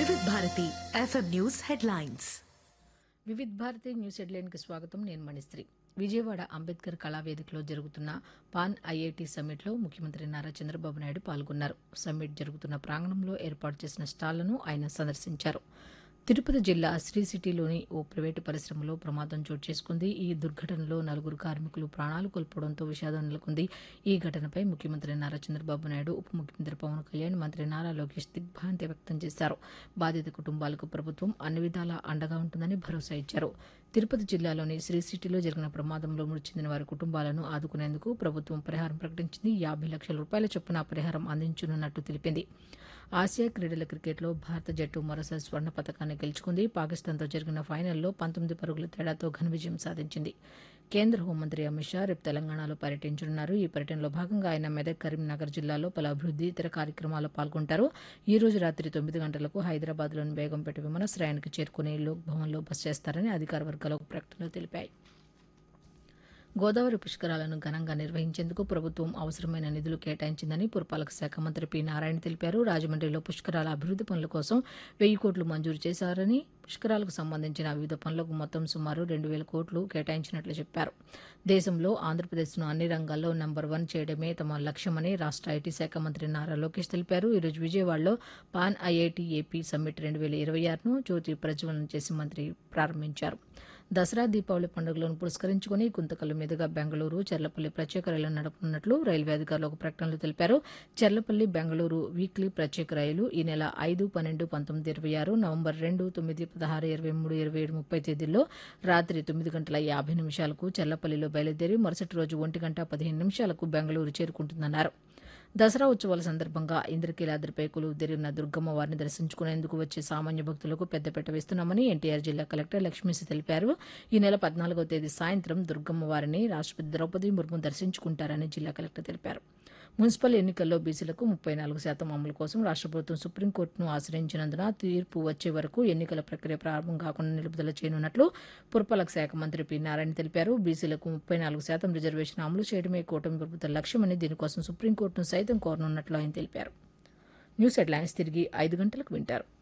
Vividh Bharati FM news headlines. Vividh Bharati news హెడ్లైన్కి స్వాగతం. నేను మణిశ్రీ. విజయవాడ అంబేద్కర్ కళావేదికలో జరుగుతున్న పాన్ ఐఐటి సమ్మిట్లో ముఖ్యమంత్రి నారా చంద్రబాబు నాయుడు పాల్గొన్నారు. సమ్మిట్ జరుగుతున్న ప్రాంగణంలో ఏర్పాటు చేసిన స్టాళ్లను ఆయన సందర్శించారు. తిరుపతి జిల్లా శ్రీ సిటీలోని ఓ ప్రైవేటు పరిశ్రమలో ప్రమాదం చోటు చేసుకుంది. ఈ దుర్ఘటనలో 4 కార్మికులు ప్రాణాలు కోల్పోవడంతో విషాదం నెలకొంది. ఈ ఘటనపై ముఖ్యమంత్రి నారా చంద్రబాబు నాయుడు, ఉప ముఖ్యమంత్రి పవన్ కళ్యాణ్, మంత్రి నారా లోకేష్ దిగ్భ్రాంతి వ్యక్తం చేశారు. బాధిత కుటుంబాలకు ప్రభుత్వం అన్ని విధాలా అండగా ఉంటుందని భరోసా ఇచ్చారు. తిరుపతి జిల్లాలోని శ్రీ సిటీలో జరిగిన ప్రమాదంలో మృతి చెందిన వారి కుటుంబాలను ఆదుకునేందుకు ప్రభుత్వం పరిహారం ప్రకటించింది. 50 లక్షల రూపాయల చొప్పున పరిహారం అందించనున్నట్టు తెలిపింది. ఆసియా క్రీడల క్రికెట్లో భారత జట్టు మరోసారి స్వర్ణ పతకాన్ని గెలుచుకుంది. పాకిస్తాన్తో జరిగిన ఫైనల్లో 19 పరుగుల తేడాతో ఘన విజయం సాధించింది. కేంద్ర హోంమంత్రి అమిత్ షా రేపు తెలంగాణలో పర్యటించనున్నారు. ఈ పర్యటనలో భాగంగా ఆయన మెదక్, కరీంనగర్ జిల్లాలో పలు అభివృద్ది, ఇతర కార్యక్రమాల్లో పాల్గొంటారు. ఈ రోజు రాత్రి 9 గంటలకు హైదరాబాద్లోని బేగంపేట విమానాశ్రయానికి చేరుకుని లోక్ భవన్లో బస చేస్తారని అధికార వర్గాలు ఒక ప్రకటనలో తెలిపాయి. గోదావరి పుష్కరాలను ఘనంగా నిర్వహించేందుకు ప్రభుత్వం అవసరమైన నిధులు కేటాయించిందని పురపాలక శాఖ మంత్రి పి నారాయణ తెలిపారు. రాజమండ్రిలో పుష్కరాల అభివృద్ది పనుల కోసం 1000 కోట్లు మంజూరు చేశారని, పుష్కరాలకు సంబంధించిన వివిధ పనులకు మొత్తం సుమారు 2000 కోట్లు కేటాయించినట్లు చెప్పారు. దేశంలో ఆంధ్రప్రదేశ్ను అన్ని రంగాల్లో నెంబర్ 1 చేయడమే తమ లక్ష్యమని రాష్ట్ర ఐటీ శాఖ మంత్రి నారా లోకేష్ తెలిపారు. ఈరోజు విజయవాడలో పాన్ ఐఐటి ఏపీ సమ్మిట్ 2026ను జ్యోతి ప్రజ్వలన చేసి మంత్రి ప్రారంభించారు. దసరా, దీపావళి పండుగలను పురస్కరించుకుని గుంతకల్లు మీదుగా బెంగళూరు, చెర్లపల్లి ప్రత్యేక రైలు నడపనున్నట్లు రైల్వే అధికారులు ఒక ప్రకటనలో తెలిపారు. చెర్లపల్లి బెంగళూరు వీక్లీ ప్రత్యేక రైలు ఈ నెల 5, 12, 19, 26, నవంబర్ 2, 9, 16, 23, 27, 30 తేదీల్లో రాత్రి 9 గంటల 50 నిమిషాలకు చెర్లపల్లిలో బయలుదేరి మరుసటి రోజు 1 గంట 15 నిమిషాలకు బెంగళూరు చేరుకుంటుందన్నారు. దసరా ఉత్సవాల సందర్భంగా ఇంద్రకీలాద్రిపై కొలువుదీరిన దుర్గమ్మ వారిని దర్శించుకునేందుకు వచ్చే సామాన్య భక్తులకు పెద్దపీట వేస్తున్నామని ఎన్టీఆర్ జిల్లా కలెక్టర్ లక్ష్మీశ్రీ తెలిపారు. ఈ నెల 14వ తేదీ సాయంత్రం దుర్గమ్మ వారిని రాష్ట్రపతి ద్రౌపది ముర్ము దర్శించుకుంటారని జిల్లా కలెక్టర్ తెలిపారు. మున్సిపల్ ఎన్నికల్లో బీసీలకు 34% అమలు కోసం రాష్ట్ర ప్రభుత్వం సుప్రీంకోర్టును ఆశ్రయించినందున తీర్పు వచ్చే వరకు ఎన్నికల ప్రక్రియ ప్రారంభం కాకుండా నిలుపుదల చేయనున్నట్లు పురపాలక శాఖ మంత్రి పి నారాయణ తెలిపారు. బీసీలకు 34% రిజర్వేషన్ అమలు చేయడమే కూటమి ప్రభుత్వ లక్ష్యమని, దీనికోసం సుప్రీంకోర్టును సైతం కోరనున్నట్లు ఆయన తెలిపారు. న్యూస్ హెడ్లైన్స్ తిరిగి 5 గంటలకు వింటారు.